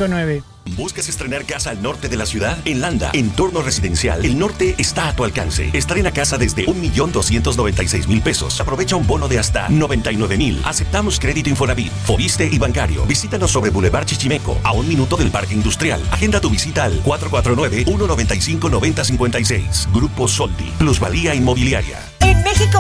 959. ¿Buscas estrenar casa al norte de la ciudad? En Landa, Entorno Residencial, el norte está a tu alcance. Estrena casa desde 1.296.000 pesos. Aprovecha un bono de hasta 99.000. Aceptamos crédito Infonavit, Fobiste y bancario. Visítanos sobre Boulevard Chichimeco, a 1 minuto del Parque Industrial. Agenda tu visita al 449-195-9056. Grupo Soldi, Plusvalía Inmobiliaria.